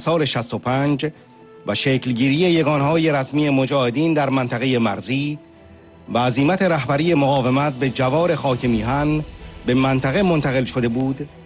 سال 65 و شکلگیری یگانهای رسمی مجاهدین در منطقه مرزی و عزیمت رهبری مقاومت به جوار خاک میهن به منطقه منتقل شده بود،